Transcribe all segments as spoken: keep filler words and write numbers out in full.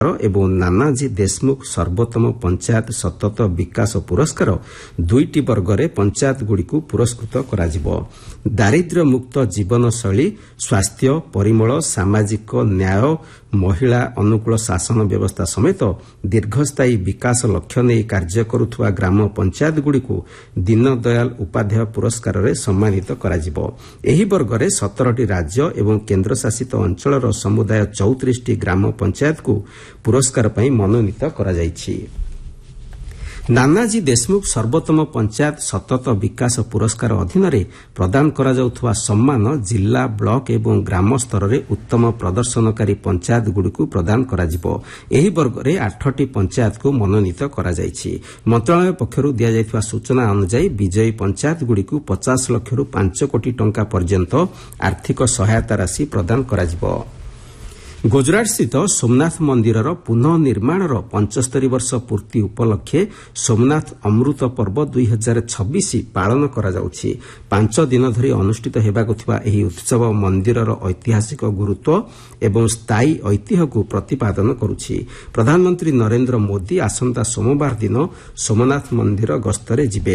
ଏବଂ ନାନାଜୀ ଦେଶମୁଖ ସର୍ବୋତ୍ତମ ପଞ୍ଚାୟତ ସତତ ବିକାଶ ପୁରସ୍କାର ଦୁଇଟି ବର୍ଗରେ ପଞ୍ଚାୟତଗୁଡ଼ିକୁ ପୁରସ୍କୃତ କରାଯିବ। ଦାରିଦ୍ର୍ୟମୁକ୍ତ ଜୀବନଶୈଳୀ, ସ୍ୱାସ୍ଥ୍ୟ, ପରିମଳ, ସାମାଜିକ ନ୍ୟାୟ, ମହିଳା ଅନୁକୂଳ ଶାସନ ବ୍ୟବସ୍ଥା ସମେତ ଦୀର୍ଘସ୍ଥାୟୀ ବିକାଶ ଲକ୍ଷ୍ୟ ନେଇ କାର୍ଯ୍ୟ କରୁଥିବା ଗ୍ରାମ ପଞ୍ଚାୟତଗୁଡ଼ିକୁ ଦୀନଦୟାଲ ଉପାଧ୍ୟାୟ ପୁରସ୍କାରରେ ସମ୍ମାନିତ କରାଯିବ। ଏହି ବର୍ଗରେ ସତରଟି ରାଜ୍ୟ ଏବଂ କେନ୍ଦ୍ରଶାସିତ ଅଞ୍ଚଳର ସମୁଦାୟ ଚଉତିରିଶଟି ଗ୍ରାମ ପଞ୍ଚାୟତକୁ ପୁରସ୍କାର ପାଇଁ ମନୋନୀତ କରାଯାଇଛି। ନାନାଜୀ ଦେଶମୁଖ ସର୍ବୋତ୍ତମ ପଞ୍ଚାୟତ ସତତ ବିକାଶ ପୁରସ୍କାର ଅଧୀନରେ ପ୍ରଦାନ କରାଯାଉଥିବା ସମ୍ମାନ ଜିଲ୍ଲା, ବ୍ଲକ ଏବଂ ଗ୍ରାମ ସ୍ତରରେ ଉତ୍ତମ ପ୍ରଦର୍ଶନକାରୀ ପଞ୍ଚାୟତଗୁଡ଼ିକୁ ପ୍ରଦାନ କରାଯିବ। ଏହି ବର୍ଗରେ ଆଠଟି ପଞ୍ଚାୟତକୁ ମନୋନୀତ କରାଯାଇଛି। ମନ୍ତ୍ରଣାଳୟ ପକ୍ଷରୁ ଦିଆଯାଇଥିବା ସୂଚନା ଅନୁଯାୟୀ ବିଜୟୀ ପଞ୍ଚାୟତଗୁଡ଼ିକୁ ପଚାଶ ଲକ୍ଷରୁ ପାଞ୍ଚ କୋଟି ଟଙ୍କା ପର୍ଯ୍ୟନ୍ତ ଆର୍ଥିକ ସହାୟତା ରାଶି ପ୍ରଦାନ କରାଯିବ। ଗୁଜରାଟସ୍ଥିତ ସୋମନାଥ ମନ୍ଦିରର ପୁନଃ ନିର୍ମାଣର ପଞ୍ଚସ୍ତରୀ ବର୍ଷ ପୂର୍ତ୍ତି ଉପଲକ୍ଷେ ସୋମନାଥ ଅମୃତ ପର୍ବ ଦୁଇ ହଜାର ଛବିଶ ପାଳନ କରାଯାଉଛି। ପାଞ୍ଚ ଦିନ ଧରି ଅନୁଷ୍ଠିତ ହେବାକୁ ଥିବା ଏହି ଉତ୍ସବ ମନ୍ଦିରର ଐତିହାସିକ ଗୁରୁତ୍ୱ ଏବଂ ସ୍ଥାୟୀ ଐତିହ୍ୟକୁ ପ୍ରତିପାଦନ କରୁଛି। ପ୍ରଧାନମନ୍ତ୍ରୀ ନରେନ୍ଦ୍ର ମୋଦି ଆସନ୍ତା ସୋମବାର ଦିନ ସୋମନାଥ ମନ୍ଦିର ଗସ୍ତରେ ଯିବେ।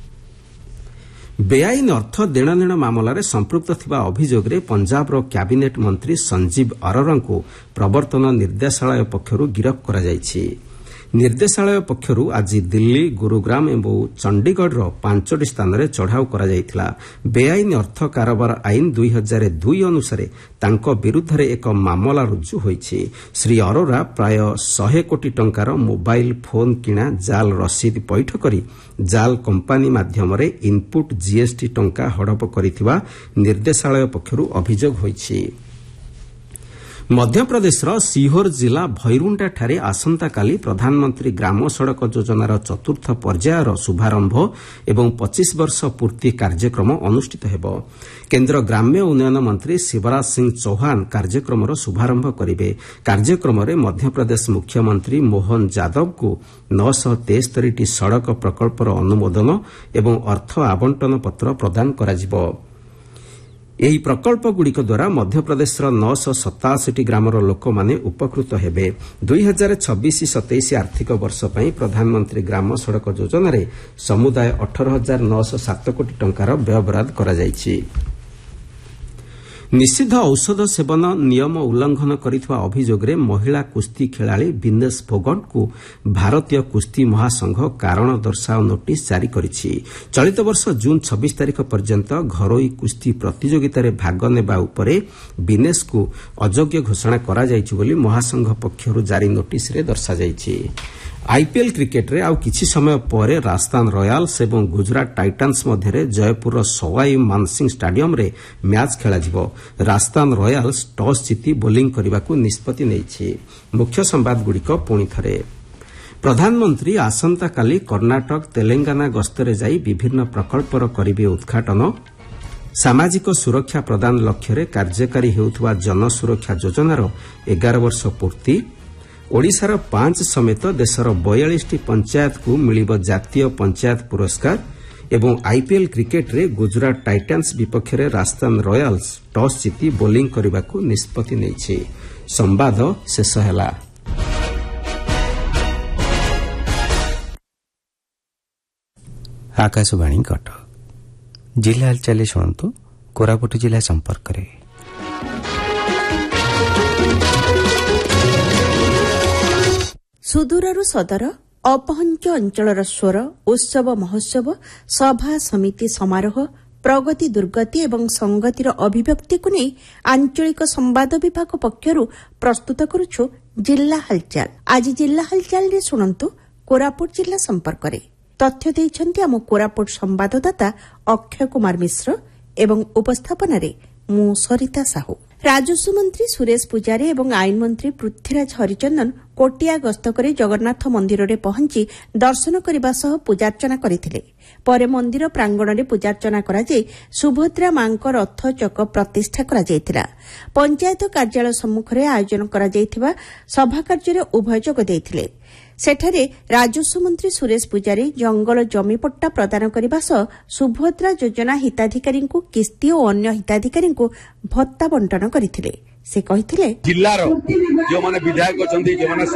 ବେଆଇନ ଅର୍ଥ ଦେଣନେଣ ମାମଲାରେ ସମ୍ପୃକ୍ତ ଥିବା ଅଭିଯୋଗରେ ପଞ୍ଜାବର କ୍ୟାବିନେଟ୍ ମନ୍ତ୍ରୀ ସଞ୍ଜୀବ ଅରୋରାଙ୍କୁ ପ୍ରବର୍ତ୍ତନ ନିର୍ଦ୍ଦେଶାଳୟ ପକ୍ଷରୁ ଗିରଫ କରାଯାଇଛି। ନିର୍ଦ୍ଦେଶାଳୟ ପକ୍ଷରୁ ଆଜି ଦିଲ୍ଲୀ, ଗୁରୁଗ୍ରାମ ଏବଂ ଚଣ୍ଡିଗଡ଼ର ପାଞ୍ଚଟି ସ୍ଥାନରେ ଚଢ଼ାଉ କରାଯାଇଥିଲା। ବେଆଇନ ଅର୍ଥ କାରବାର ଆଇନ ଦୁଇ ହଜାର ଦୁଇ ଅନୁସାରେ ତାଙ୍କ ବିରୁଦ୍ଧରେ ଏକ ମାମଲା ରୁଜୁ ହୋଇଛି। ଶ୍ରୀ ଅରୋରା ପ୍ରାୟ ଶହେ କୋଟି ଟଙ୍କାର ମୋବାଇଲ ଫୋନ୍ କିଣା ଜାଲ୍ ରସିଦ ପୈଠ କରି ଜାଲ୍ କମ୍ପାନୀ ମାଧ୍ୟମରେ ଇନ୍ପୁଟ୍ ଜିଏସ୍ଟି ଟଙ୍କା ହଡପ କରିଥିବା ନିର୍ଦ୍ଦେଶାଳୟ ପକ୍ଷରୁ ଅଭିଯୋଗ ହୋଇଛି। ମଧ୍ୟପ୍ରଦେଶର ସିହୋର ଜିଲ୍ଲା ଭୈରୁଣ୍ଡାଠାରେ ଆସନ୍ତାକାଲି ପ୍ରଧାନମନ୍ତ୍ରୀ ଗ୍ରାମ ସଡ଼କ ଯୋଜନାର ଚତୁର୍ଥ ପର୍ଯ୍ୟାୟର ଶୁଭାରମ୍ଭ ଏବଂ ପଚିଶ ବର୍ଷ ପୂର୍ତ୍ତି କାର୍ଯ୍ୟକ୍ରମ ଅନୁଷ୍ଠିତ ହେବ। କେନ୍ଦ୍ର ଗ୍ରାମ୍ୟ ଉନ୍ନୟନ ମନ୍ତ୍ରୀ ଶିବରାଜ ସିଂ ଚୌହାନ କାର୍ଯ୍ୟକ୍ରମର ଶୁଭାରମ୍ଭ କରିବେ। କାର୍ଯ୍ୟକ୍ରମରେ ମଧ୍ୟପ୍ରଦେଶ ମୁଖ୍ୟମନ୍ତ୍ରୀ ମୋହନ ଯାଦବଙ୍କୁ ନଅଶହ ତେସ୍ତରୀଟି ସଡ଼କ ପ୍ରକଳ୍ପର ଅନୁମୋଦନ ଏବଂ ଅର୍ଥ ଆବଣ୍ଟନ ପତ୍ର ପ୍ରଦାନ କରାଯିବ। ଏହି ପ୍ରକଳ୍ପଗୁଡ଼ିକ ଦ୍ୱାରା ମଧ୍ୟପ୍ରଦେଶର ନଅଶହ ସତାଅଶୀଟି ଗ୍ରାମର ଲୋକମାନେ ଉପକୃତ ହେବେ। ଦୁଇ ହଜାର ଛବିଶ ସତେଇଶ ଆର୍ଥିକ ବର୍ଷ ପାଇଁ ପ୍ରଧାନମନ୍ତ୍ରୀ ଗ୍ରାମ ସଡ଼କ ଯୋଜନାରେ ସମୁଦାୟ ଅଠର ହଜାର ନଅଶହ ସାତ କୋଟି ଟଙ୍କାର ବ୍ୟୟବରାଦ କରାଯାଇଛି। ନିଷିଦ୍ଧ ଔଷଧ ସେବନ ନିୟମ ଉଲ୍ଲଂଘନ କରିଥିବା ଅଭିଯୋଗରେ ମହିଳା କୁସ୍ତି ଖେଳାଳି ବିନେଶ ଫୋଗଟଙ୍କୁ ଭାରତୀୟ କୁସ୍ତି ମହାସଂଘ କାରଣ ଦର୍ଶାଅ ନୋଟିସ୍ ଜାରି କରିଛି। ଚଳିତ ବର୍ଷ ଜୁନ୍ ଛବିଶ ତାରିଖ ପର୍ଯ୍ୟନ୍ତ ଘରୋଇ କୁସ୍ତି ପ୍ରତିଯୋଗିତାରେ ଭାଗ ନେବା ଉପରେ ବିନେଶଙ୍କୁ ଅଯୋଗ୍ୟ ଘୋଷଣା କରାଯାଇଛି ବୋଲି ମହାସଂଘ ପକ୍ଷରୁ ଜାରି ନୋଟିସ୍ରେ ଦର୍ଶାଯାଇଛି। ଆଇପିଏଲ୍ କ୍ରିକେଟରେ ଆଉ କିଛି ସମୟ ପରେ ରାଜସ୍ଥାନ ରୟାଲ୍ସ ଏବଂ ଗୁଜରାଟ ଟାଇଟାନ୍ସ ମଧ୍ୟରେ ଜୟପୁରର ସୱାଇ ମାନସିଂ ଷ୍ଟାଡିୟମରେ ମ୍ୟାଚ୍ ଖେଳାଯିବ। ରାଜସ୍ଥାନ ରୟାଲ୍ସ ଟସ୍ ଜିତି ବୋଲିଂ କରିବାକୁ ନିଷ୍ପତ୍ତି ନେଇଛି। ମୁଖ୍ୟ ସମ୍ବାଦଗୁଡ଼ିକ ପୁଣି ଥରେ। ପ୍ରଧାନମନ୍ତ୍ରୀ ଆସନ୍ତାକାଲି କର୍ଣ୍ଣାଟକ, ତେଲେଙ୍ଗାନା ଗସ୍ତରେ ଯାଇ ବିଭିନ୍ନ ପ୍ରକଳ୍ପର କରିବେ ଉଦ୍ଘାଟନ। ସାମାଜିକ ସୁରକ୍ଷା ପ୍ରଦାନ ଲକ୍ଷ୍ୟରେ କାର୍ଯ୍ୟକାରୀ ହେଉଥିବା ଜନସୁରକ୍ଷା ଯୋଜନାର ଏଗାର ବର୍ଷ ପୂର୍ତ୍ତି। ଓଡ଼ିଶାର ପାଞ୍ଚ ସମେତ ଦେଶର ବୟାଳିଶଟି ପଞ୍ଚାୟତକୁ ମିଳିବ ଜାତୀୟ ପଞ୍ଚାୟତ ପୁରସ୍କାର ଏବଂ ଆଇପିଏଲ୍ କ୍ରିକେଟରେ ଗୁଜରାଟ ଟାଇଟାନ୍ସ ବିପକ୍ଷରେ ରାଜସ୍ଥାନ ରୟାଲ୍ସ ଟସ୍ ଜିତି ବୋଲିଂ କରିବାକୁ ନିଷ୍ପତ୍ତି ନେଇଛି। ସମ୍ବାଦ ଶେଷ ହେଲା। ଆକାଶବାଣୀ କଟକ। ଜିଲ୍ଲା ହାଲଚାଲ ଶୁଣନ୍ତୁ କୋରାପୁଟ ଜିଲ୍ଲା ସମ୍ପର୍କରେ। ସୁଦୂରରୁ ସଦର, ଅପହଞ୍ଚ ଅଞ୍ଚଳର ସ୍ୱର, ଉତ୍ସବ ମହୋତ୍ସବ, ସଭା ସମିତି ସମାରୋହ, ପ୍ରଗତି ଦୁର୍ଗତି ଏବଂ ସଂଗତିର ଅଭିବ୍ୟକ୍ତିକୁ ନେଇ ଆଞ୍ଚଳିକ ସମ୍ବାଦ ବିଭାଗ ପକ୍ଷରୁ ପ୍ରସ୍ତୁତ କରୁଛୁ ଜିଲ୍ଲା ହାଲଚାଲ। ଆଜି ଜିଲ୍ଲା ହାଲଚାଲରେ ଶୁଣନ୍ତୁ କୋରାପୁଟ ଜିଲ୍ଲା ସମ୍ପର୍କରେ। ତଥ୍ୟ ଦେଇଛନ୍ତି ଆମ କୋରାପୁଟ ସମ୍ବାଦଦାତା ଅକ୍ଷୟ କୁମାର ମିଶ୍ର ଏବଂ ଉପସ୍ଥାପନାରେ ମୁଁ ସରିତା ସାହୁ। ରାଜସ୍ୱ ମନ୍ତ୍ରୀ ସୁରେଶ ପୂଜାରୀ ଏବଂ ଆଇନ ମନ୍ତ୍ରୀ ପୃଥ୍ୱୀରାଜ ହରିଚନ୍ଦନ କୋଟିଆ ଗସ୍ତ କରି ଜଗନ୍ନାଥ ମନ୍ଦିରରେ ପହଞ୍ଚି ଦର୍ଶନ କରିବା ସହ ପୂଜାର୍ଚ୍ଚନା କରିଥିଲେ। ପରେ ମନ୍ଦିର ପ୍ରାଙ୍ଗଣରେ ପୂଜାର୍ଚ୍ଚନା କରାଯାଇ ସୁଭଦ୍ରା ମାଙ୍କ ରଥ ଚକ ପ୍ରତିଷ୍ଠା କରାଯାଇଥିଲା। ପଞ୍ଚାୟତ କାର୍ଯ୍ୟାଳୟ ସମ୍ମୁଖରେ ଆୟୋଜନ କରାଯାଇଥିବା ସଭାକାର୍ଯ୍ୟରେ ଉଭୟ ଯୋଗ ଦେଇଥିଲେ। ସେଠାରେ ରାଜସ୍ୱ ମନ୍ତ୍ରୀ ସୁରେଶ ପୂଜାରୀ ଜଙ୍ଗଲ ଜମିପଟ୍ଟା ପ୍ରଦାନ କରିବା ସହ ସୁଭଦ୍ରା ଯୋଜନା ହିତାଧିକାରୀଙ୍କୁ କିସ୍ତି ଓ ଅନ୍ୟ ହିତାଧିକାରୀଙ୍କୁ ଭତ୍ତା ବଣ୍ଟନ କରିଥିଲେ। ସେ କହିଥିଲେ ଜିଲ୍ଲାର ଯେଉଁମାନେ ବିଧାୟକ ଅଛନ୍ତି ଯେଉଁମାନେ